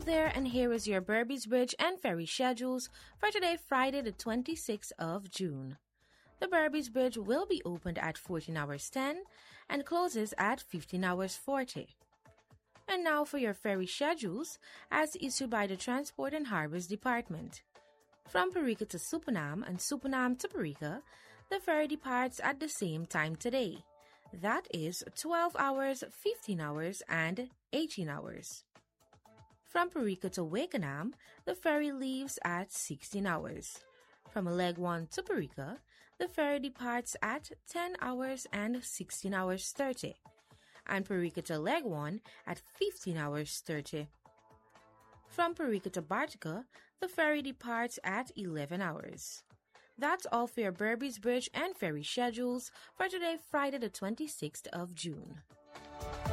there, and here is your Berbice Bridge and ferry schedules for today, Friday, the 26th of June. The Berbice Bridge will be opened at 14 hours 10 and closes at 15 hours 40. And now for your ferry schedules as issued by the Transport and Harbors Department. From Parika to Supanam and Supanam to Parika, the ferry departs at the same time today. That is 12 hours, 15 hours, and 18 hours. From Parika to Wakenham, the ferry leaves at 16 hours. From Alegwan to Parika, the ferry departs at 10 hours and 16 hours 30. And Parika to Alegwan at 15 hours 30. From Parika to Bartica, the ferry departs at 11 hours. That's all for your Berbice Bridge and ferry schedules for today, Friday the 26th of June.